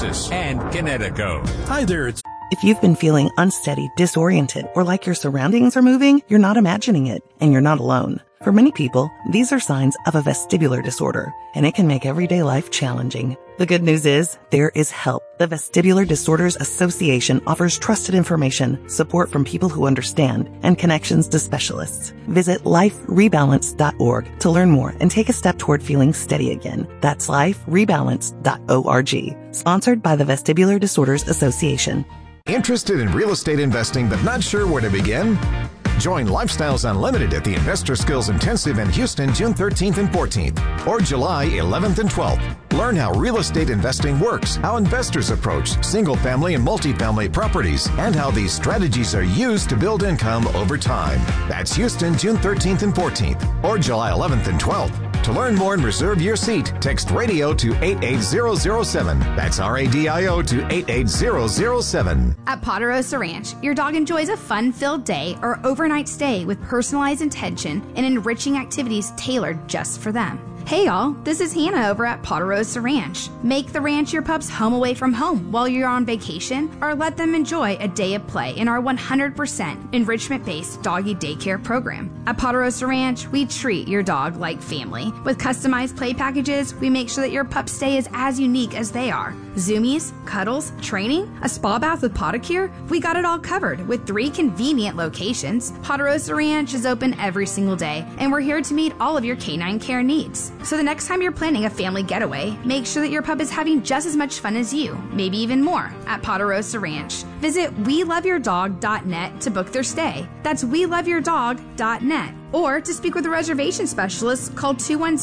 Genesis and Kinetico. Hi there, it's... If you've been feeling unsteady, disoriented, or like your surroundings are moving, you're not imagining it, and you're not alone. For many people, these are signs of a vestibular disorder, and it can make everyday life challenging. The good news is, there is help. The Vestibular Disorders Association offers trusted information, support from people who understand, and connections to specialists. Visit liferebalance.org to learn more and take a step toward feeling steady again. That's liferebalance.org. Sponsored by the Vestibular Disorders Association. Interested in real estate investing but not sure where to begin? Join Lifestyles Unlimited at the Investor Skills Intensive in Houston, June 13th and 14th, or July 11th and 12th. Learn how real estate investing works, how investors approach single-family and multifamily properties, and how these strategies are used to build income over time. That's Houston, June 13th and 14th, or July 11th and 12th. To learn more and reserve your seat, text RADIO to 88007. That's RADIO to 88007. At Ponderosa Ranch, your dog enjoys a fun-filled day or overnight stay with personalized attention and enriching activities tailored just for them. Hey y'all, this is Hannah over at Ponderosa Ranch. Make the ranch your pup's home away from home while you're on vacation, or let them enjoy a day of play in our 100% enrichment-based doggy daycare program. At Ponderosa Ranch, we treat your dog like family. With customized play packages, we make sure that your pup's stay is as unique as they are. Zoomies, cuddles, training, a spa bath with podicure, we got it all covered with 3 convenient locations. Ponderosa Ranch is open every single day, and we're here to meet all of your canine care needs. So the next time you're planning a family getaway, make sure that your pup is having just as much fun as you, maybe even more, at Ponderosa Ranch. Visit WeLoveYourDog.net to book their stay. That's WeLoveYourDog.net. Or to speak with a reservation specialist, call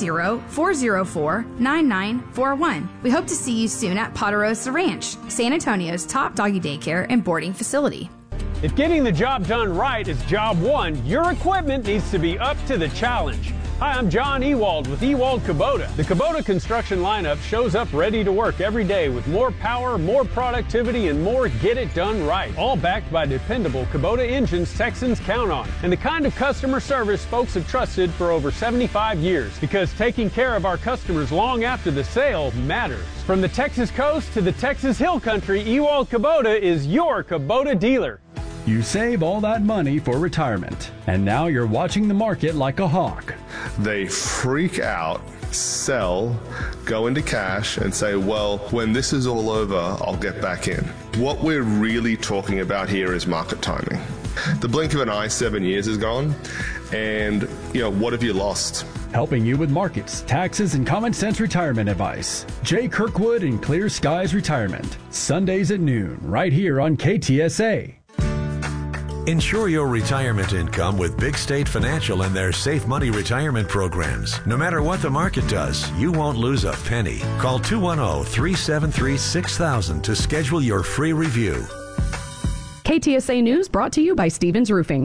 210-404-9941. We hope to see you soon at Ponderosa Ranch, San Antonio's top doggy daycare and boarding facility. If getting the job done right is job one, your equipment needs to be up to the challenge. Hi, I'm John Ewald with Ewald Kubota. The Kubota construction lineup shows up ready to work every day with more power, more productivity, and more get it done right. All backed by dependable Kubota engines Texans count on. And the kind of customer service folks have trusted for over 75 years. Because taking care of our customers long after the sale matters. From the Texas coast to the Texas Hill Country, Ewald Kubota is your Kubota dealer. You save all that money for retirement, and now you're watching the market like a hawk. They freak out, sell, go into cash, and say, well, when this is all over, I'll get back in. What we're really talking about here is market timing. The blink of an eye, 7 years is gone, and, what have you lost? Helping you with markets, taxes, and common sense retirement advice. Jay Kirkwood and Clear Skies Retirement. Sundays at noon, right here on KTSA. Ensure your retirement income with Big State Financial and their Safe Money retirement programs. No matter what the market does, you won't lose a penny. Call 210-373-6000 to schedule your free review. KTSA News brought to you by Stevens Roofing.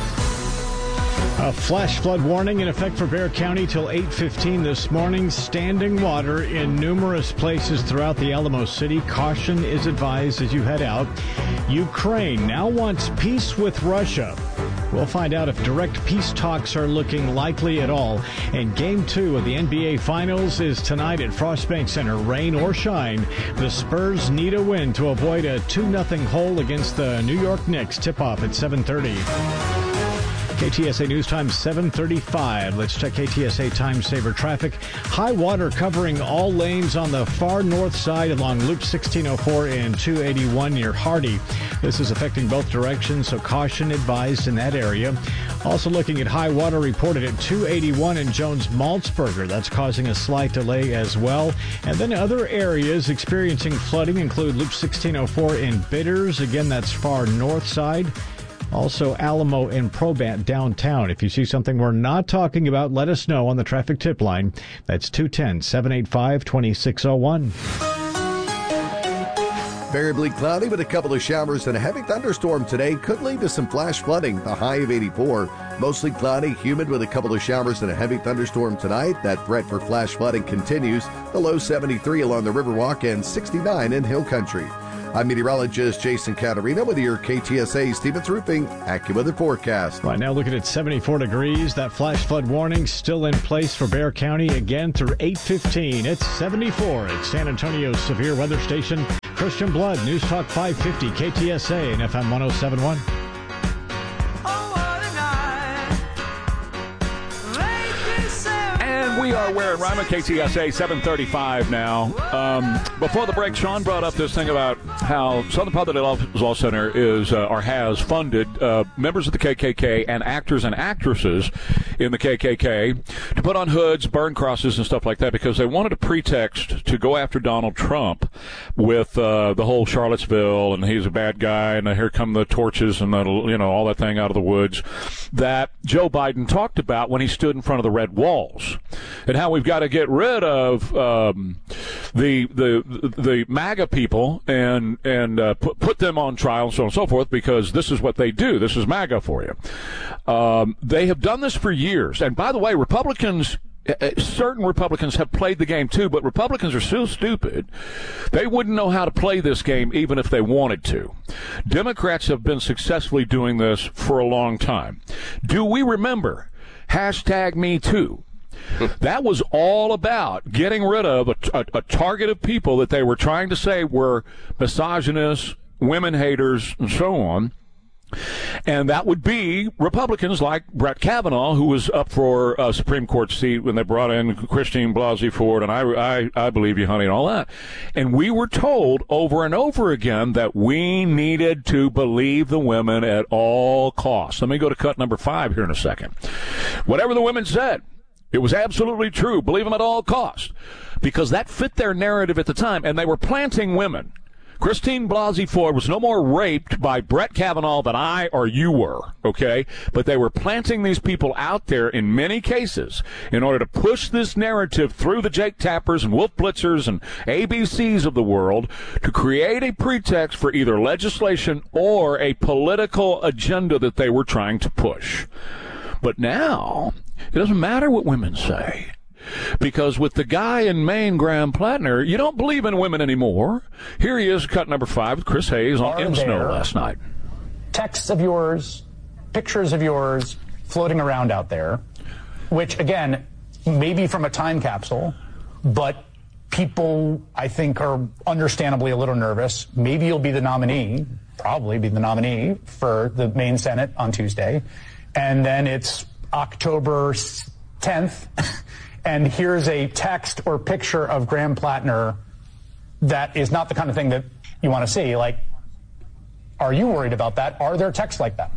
A flash flood warning in effect for Bexar County till 8:15 this morning. Standing water in numerous places throughout the Alamo City. Caution is advised as you head out. Ukraine now wants peace with Russia. We'll find out if direct peace talks are looking likely at all. And Game 2 of the NBA Finals is tonight at Frostbank Center. Rain or shine, the Spurs need a win to avoid a 2-0 hole against the New York Knicks. Tip-off at 7:30. KTSA News Time 7:35. Let's check KTSA Time Saver traffic. High water covering all lanes on the far north side along Loop 1604 and 281 near Hardy. This is affecting both directions, so caution advised in that area. Also looking at high water reported at 281 in Jones-Maltzberger. That's causing a slight delay as well. And then other areas experiencing flooding include Loop 1604 in Bidders. Again, that's far north side. Also, Alamo and Probant downtown. If you see something we're not talking about, let us know on the traffic tip line. That's 210-785-2601. Variably cloudy with a couple of showers and a heavy thunderstorm today could lead to some flash flooding, the high of 84. Mostly cloudy, humid with a couple of showers and a heavy thunderstorm tonight. That threat for flash flooding continues. The low 73 along the Riverwalk and 69 in Hill Country. I'm meteorologist Jason Caterina with your KTSA Stevens Roofing AccuWeather forecast. Right now looking at 74 degrees. That flash flood warning still in place for Bexar County again through 8:15. It's 74 at San Antonio's Severe Weather Station. Christian Blood, News Talk 550, KTSA and FM 107.1. We are wearing Rhyme KTSA 735 now. Before the break, Sean brought up this thing about how Southern Public Law Center is or has funded members of the KKK and actors and actresses in the KKK to put on hoods, burn crosses, and stuff like that because they wanted a pretext to go after Donald Trump with the whole Charlottesville and he's a bad guy and here come the torches and all that thing out of the woods that Joe Biden talked about when he stood in front of the red walls. And how we've got to get rid of the MAGA people and put them on trial and so on and so forth because this is what they do. This is MAGA for you. They have done this for years. And by the way, certain Republicans have played the game too, but Republicans are so stupid they wouldn't know how to play this game even if they wanted to. Democrats have been successfully doing this for a long time. Do we remember #MeToo? That was all about getting rid of a target of people that they were trying to say were misogynists, women haters, and so on. And that would be Republicans like Brett Kavanaugh, who was up for a Supreme Court seat when they brought in Christine Blasey Ford, and I believe you, honey, and all that. And we were told over and over again that we needed to believe the women at all costs. Let me go to cut number 5 here in a second. Whatever the women said, it was absolutely true. Believe them at all costs. Because that fit their narrative at the time, and they were planting women. Christine Blasey Ford was no more raped by Brett Kavanaugh than I or you were, okay? But they were planting these people out there in many cases in order to push this narrative through the Jake Tappers and Wolf Blitzers and ABCs of the world to create a pretext for either legislation or a political agenda that they were trying to push. But now, it doesn't matter what women say. Because with the guy in Maine, Graham Plattner, you don't believe in women anymore. Here he is, cut number 5 with Chris Hayes on In Snow last night. Texts of yours, pictures of yours floating around out there, which, again, maybe from a time capsule, but people, I think, are understandably a little nervous. Maybe you'll be the nominee, probably be the nominee for the Maine Senate on Tuesday. And then it's October 10th. And here's a text or picture of Graham Plattner that is not the kind of thing that you want to see. Like, are you worried about that? Are there texts like that?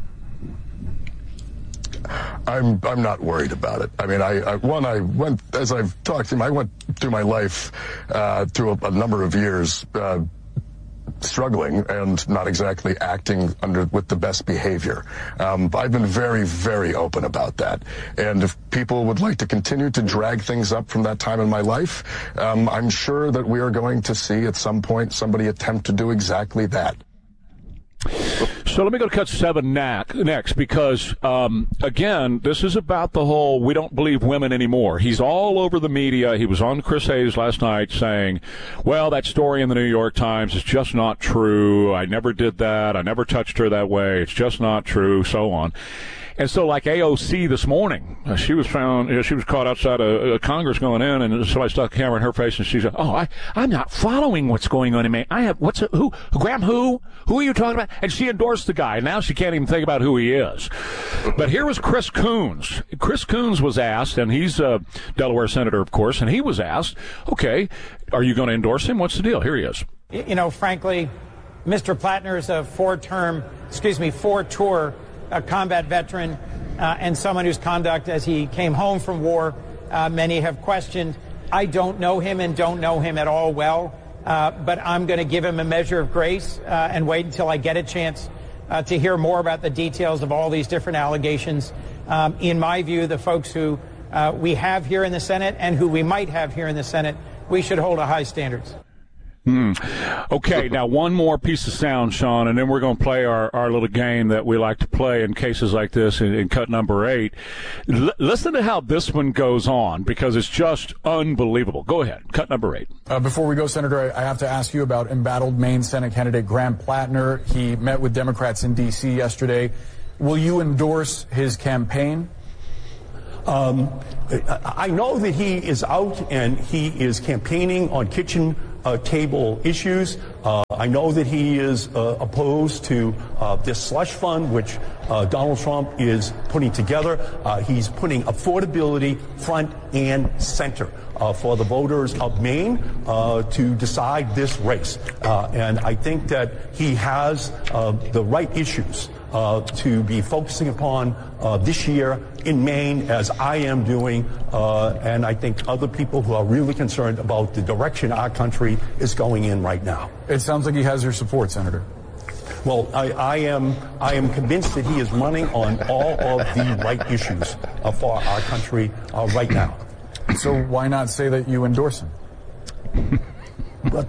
I'm not worried about it. I mean, I went, as I've talked to him, I went through my life through a number of years struggling and not exactly acting with the best behavior. I've been very, very open about that. And if people would like to continue to drag things up from that time in my life, I'm sure that we are going to see at some point somebody attempt to do exactly that. So let me go to cut 7 next because, again, this is about the whole we don't believe women anymore. He's all over the media. He was on Chris Hayes last night saying, well, that story in the New York Times is just not true. I never did that. I never touched her that way. It's just not true, so on. And so, like AOC this morning, she was found. She was caught outside of Congress going in, and somebody stuck a camera in her face, and she said, "Oh, I'm not following what's going on in Maine. Who? Graham? Who are you talking about?" And she endorsed the guy. Now she can't even think about who he is. But here was Chris Coons. Chris Coons was asked, and he's a Delaware senator, of course, and he was asked, "Okay, are you going to endorse him? What's the deal?" Here he is. You know, frankly, Mr. Plattner is a four-tour combat veteran and someone whose conduct as he came home from war, many have questioned. I don't know him and don't know him at all well, but I'm going to give him a measure of grace and wait until I get a chance to hear more about the details of all these different allegations. In my view, the folks who we have here in the Senate and who we might have here in the Senate, we should hold a high standards. Okay, now one more piece of sound, Sean, and then we're going to play our little game that we like to play in cases like this in cut number 8. Listen to how this one goes on, because it's just unbelievable. Go ahead, cut number 8. Before we go, Senator, I have to ask you about embattled Maine Senate candidate Graham Plattner. He met with Democrats in D.C. yesterday. Will you endorse his campaign? I know that he is out and he is campaigning on kitchen table issues. I know that he is opposed to this slush fund, which Donald Trump is putting together. He's putting affordability front and center for the voters of Maine to decide this race. And I think that he has the right issues to be focusing upon this year in Maine, as I am doing, and I think other people who are really concerned about the direction our country is going in right now. It sounds like he has your support, Senator. Well, I am convinced that he is running on all of the right issues for our country right now. So why not say that you endorse him? But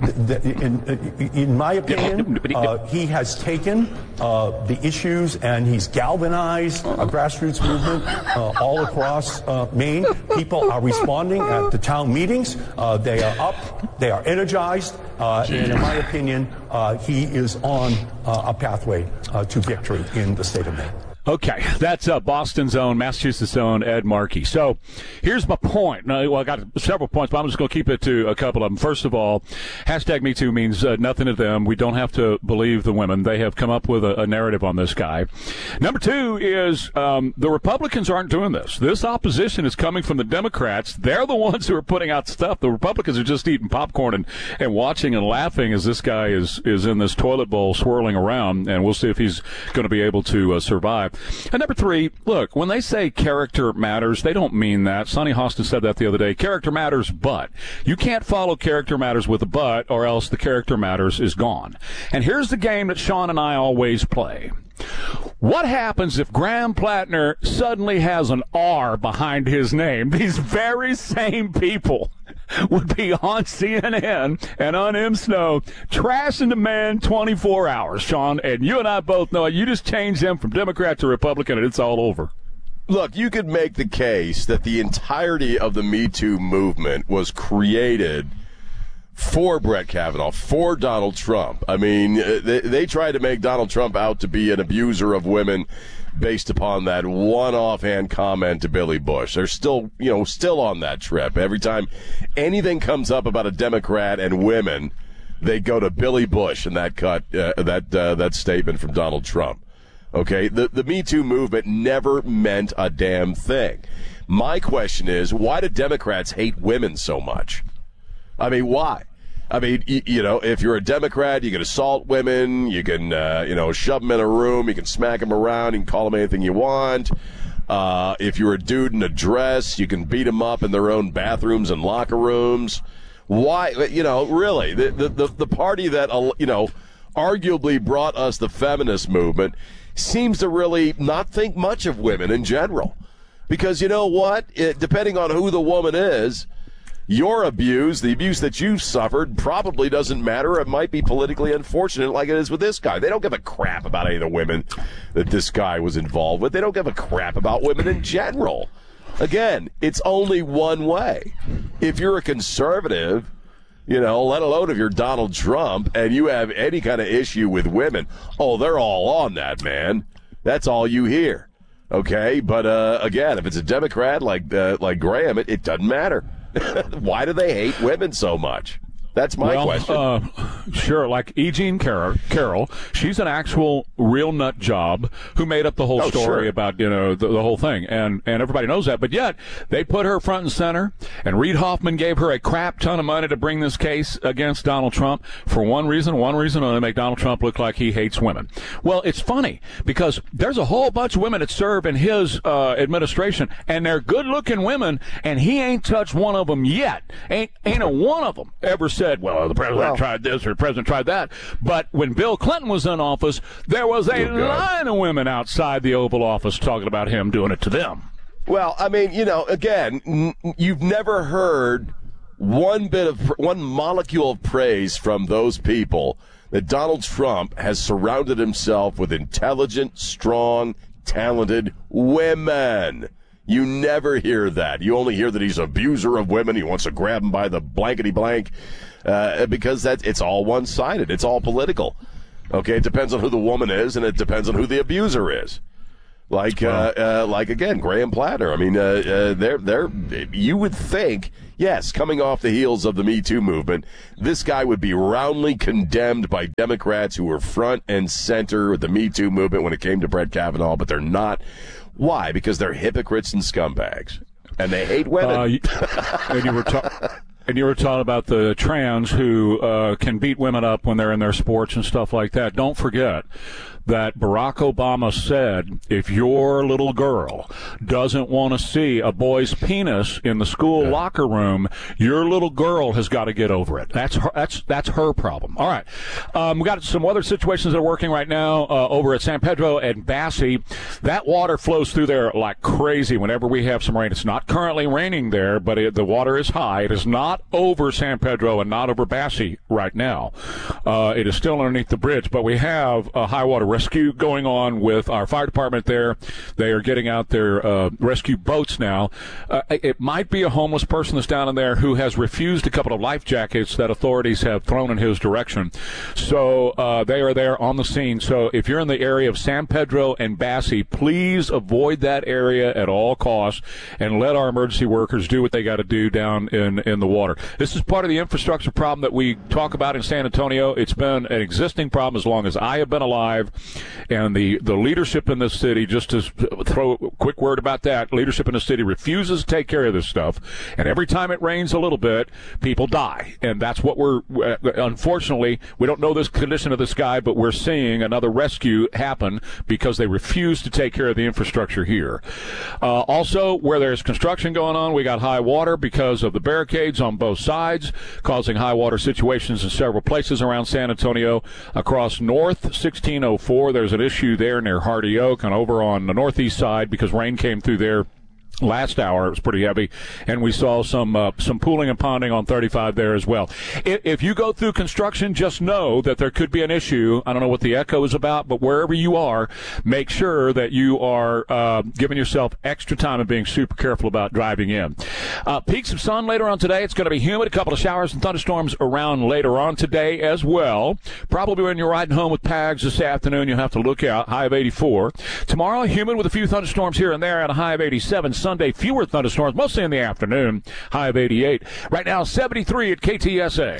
in my opinion, he has taken the issues and he's galvanized a grassroots movement all across Maine. People are responding at the town meetings. They are up. They are energized. And in my opinion, he is on a pathway to victory in the state of Maine. Okay, that's Boston's own, Massachusetts' own Ed Markey. So here's my point. Now, well, I got several points, but I'm just going to keep it to a couple of them. First of all, #MeToo means nothing to them. We don't have to believe the women. They have come up with a narrative on this guy. Number two is the Republicans aren't doing this. This opposition is coming from the Democrats. They're the ones who are putting out stuff. The Republicans are just eating popcorn and watching and laughing as this guy is in this toilet bowl swirling around, and we'll see if he's going to be able to survive. And number three, look, when they say character matters, they don't mean that. Sonny Hostin said that the other day. Character matters, but. You can't follow character matters with a but, or else the character matters is gone. And here's the game that Sean and I always play. What happens if Graham Plattner suddenly has an R behind his name? These very same people would be on CNN and on M. Snow trashing the man 24 hours, Sean, and you and I both know it. You just change them from Democrat to Republican and it's all over. Look, you could make the case that the entirety of the Me Too movement was created for Brett Kavanaugh, for Donald Trump. I mean, they tried to make Donald Trump out to be an abuser of women based upon that one offhand comment to Billy Bush. They're still on that trip. Every time anything comes up about a Democrat and women, they go to Billy Bush and that statement from Donald Trump. Okay, the Me Too movement never meant a damn thing. My question is, why do Democrats hate women so much? I mean, why? I mean, if you're a Democrat, you can assault women, you can, shove them in a room, you can smack them around, you can call them anything you want. If you're a dude in a dress, you can beat them up in their own bathrooms and locker rooms. Why? Really, the party that, arguably brought us the feminist movement seems to really not think much of women in general. Because you know what? Depending on who the woman is, your abuse, the abuse that you've suffered, probably doesn't matter. It might be politically unfortunate like it is with this guy. They don't give a crap about any of the women that this guy was involved with. They don't give a crap about women in general. Again, it's only one way. If you're a conservative, let alone if you're Donald Trump and you have any kind of issue with women, they're all on that, man. That's all you hear. Okay? But, again, if it's a Democrat like Graham, it doesn't matter. Why do they hate women so much? That's my question. Sure, like E. Jean Carroll, she's an actual real nut job who made up the whole story about, the whole thing. And everybody knows that. But yet, they put her front and center, and Reid Hoffman gave her a crap ton of money to bring this case against Donald Trump for one reason, to make Donald Trump look like he hates women. Well, it's funny, because there's a whole bunch of women that serve in his administration, and they're good-looking women, and he ain't touched one of them yet. Ain't a one of them ever said, well, the president tried this or the president tried that. But when Bill Clinton was in office, there was a line of women outside the Oval Office talking about him doing it to them. Well, I mean, again, you've never heard one molecule of praise from those people that Donald Trump has surrounded himself with intelligent, strong, talented women. You never hear that. You only hear that he's an abuser of women. He wants to grab them by the blankety blank, because it's all one-sided. It's all political. Okay, it depends on who the woman is, and it depends on who the abuser is. Like again, Graham Platter. I mean, they're you would think, yes, coming off the heels of the Me Too movement, this guy would be roundly condemned by Democrats who were front and center with the Me Too movement when it came to Brett Kavanaugh, but they're not. Why? Because they're hypocrites and scumbags, and they hate women. And you were talking about the trans who can beat women up when they're in their sports and stuff like that. Don't forget that Barack Obama said if your little girl doesn't want to see a boy's penis in the school locker room, your little girl has got to get over it. That's her problem. All right. We got some other situations that are working right now over at San Pedro and Bassi. That water flows through there like crazy whenever we have some rain. It's not currently raining there, but the water is high. It is not over San Pedro and not over Bassi right now. It is still underneath the bridge, but we have a high water rescue going on with our fire department there. They are getting out their rescue boats now. It might be a homeless person that's down in there who has refused a couple of life jackets that authorities have thrown in his direction. So they are there on the scene. So if you're in the area of San Pedro and Bassi, please avoid that area at all costs and let our emergency workers do what they got to do down in the water. This is part of the infrastructure problem that we talk about in San Antonio. It's been an existing problem as long as I have been alive. And the leadership in this city, just to throw a quick word about that, leadership in the city refuses to take care of this stuff. And every time it rains a little bit, people die. And that's what unfortunately, we don't know this condition of this guy, but we're seeing another rescue happen because they refuse to take care of the infrastructure here. Also, where there's construction going on, we got high water because of the barricades on both sides, causing high water situations in several places around San Antonio. Across North 1604, there's an issue there near Hardy Oak and over on the northeast side because rain came through there last hour. It was pretty heavy, and we saw some pooling and ponding on 35 there as well. If you go through construction, just know that there could be an issue. I don't know what the echo is about, but wherever you are, make sure that you are giving yourself extra time and being super careful about driving in. Peaks of sun later on today. It's going to be humid. A couple of showers and thunderstorms around later on today as well. Probably when you're riding home with Pags this afternoon, you'll have to look out. High of 84. Tomorrow, humid with a few thunderstorms here and there at a high of 87. Sunday, fewer thunderstorms, mostly in the afternoon, high of 88. Right now, 73 at KTSA.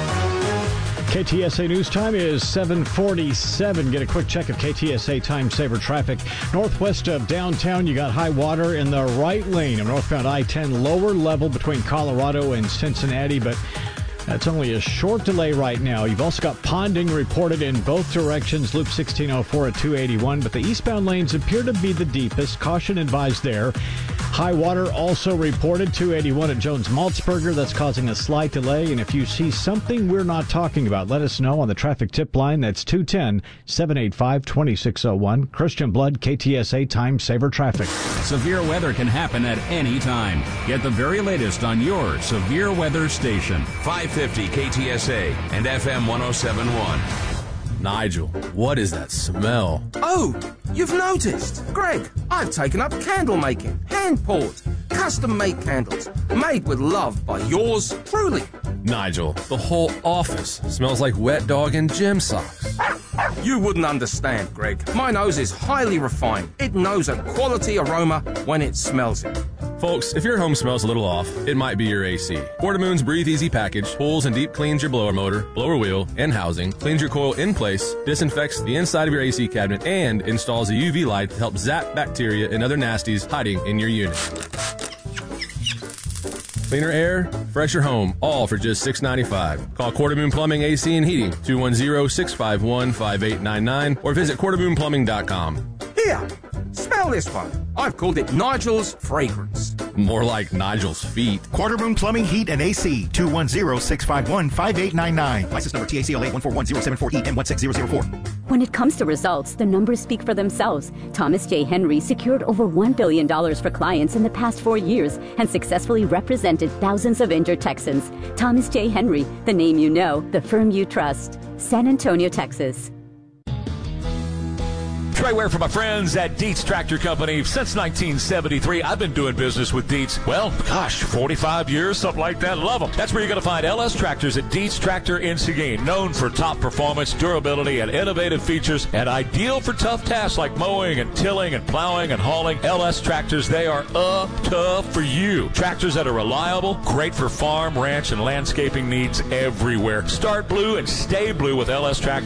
KTSA News Time is 7:47. Get a quick check of KTSA time saver traffic. Northwest of downtown, you got high water in the right lane of northbound I-10, lower level between Colorado and Cincinnati, but that's only a short delay right now. You've also got ponding reported in both directions, Loop 1604 at 281, but the eastbound lanes appear to be the deepest. Caution advised there. High water also reported 281 at Jones-Maltzberger. That's causing a slight delay. And if you see something we're not talking about, let us know on the traffic tip line. That's 210-785-2601. Christian Blood, KTSA Time Saver Traffic. Severe weather can happen at any time. Get the very latest on your severe weather station. 550 KTSA and FM 1071. Nigel, what is that smell? Oh, you've noticed. Greg, I've taken up candle making. Hand-poured. Custom-made candles. Made with love by yours truly. Nigel, the whole office smells like wet dog and gym socks. You wouldn't understand, Greg. My nose is highly refined. It knows a quality aroma when it smells it. Folks, if your home smells a little off, it might be your AC. Portamoon's Breathe Easy package pulls and deep cleans your blower motor, blower wheel, and housing, cleans your coil in place, disinfects the inside of your AC cabinet, and installs a UV light to help zap bacteria and other nasties hiding in your unit. Cleaner air, fresher home, all for just $6.95. Call Quartermoon Plumbing AC and Heating, 210-651-5899, or visit quartermoonplumbing.com. Here, smell this one. I've called it Nigel's Fragrance. More like Nigel's feet. Quartermoon Plumbing, Heat, and AC, 210-651-5899. License number TACLA 141074E and 16004. When it comes to results, the numbers speak for themselves. Thomas J. Henry secured over $1 billion for clients in the past 4 years and successfully represented thousands of injured Texans. Thomas J. Henry, the name you know, the firm you trust. San Antonio, Texas. Trey Ware from my friends at Dietz Tractor Company. Since 1973, I've been doing business with Dietz. Well, 45 years, something like that. Love them. That's where you're going to find LS Tractors at Dietz Tractor in Seguin. Known for top performance, durability, and innovative features, and ideal for tough tasks like mowing and tilling and plowing and hauling. LS Tractors, they are tough for you. Tractors that are reliable, great for farm, ranch, and landscaping needs everywhere. Start blue and stay blue with LS Tractors.